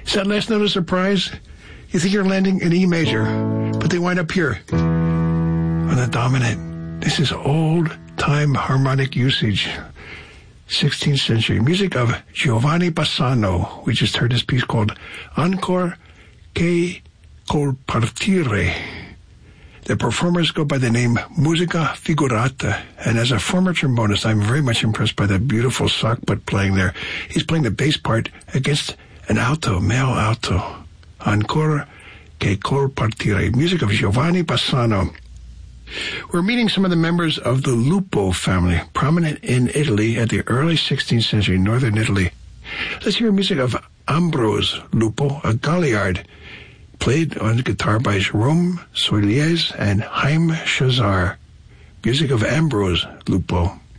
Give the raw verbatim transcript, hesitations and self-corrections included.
Is that last note a surprise? You think you're landing an E major, but they wind up here on the dominant. This is old-time harmonic usage, sixteenth century. Music of Giovanni Bassano. We just heard this piece called Ancor che col partire. The performers go by the name Musica Figurata, and as a former trombonist, I'm very much impressed by that beautiful sock butt playing there. He's playing the bass part against an alto, male alto. Ancora che col partire, music of Giovanni Bassano. We're meeting some of the members of the Lupo family, prominent in Italy at the early sixteenth century, northern Italy. Let's hear music of Ambrose Lupo, a Galliard, played on guitar by Jérôme Soilies and Haim Chazar. Music of Ambrose Lupo.